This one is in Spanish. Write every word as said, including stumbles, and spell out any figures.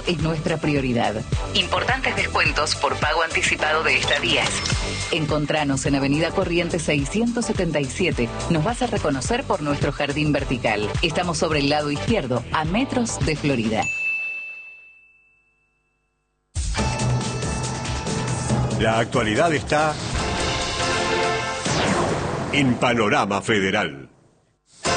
es nuestra prioridad. Importantes descuentos por pago anticipado de estadías. Encontranos en Avenida Corrientes seiscientos setenta y siete. Nos vas a reconocer por nuestro jardín vertical. Estamos sobre el lado izquierdo, a metros de Florida. La actualidad está en Panorama Federal.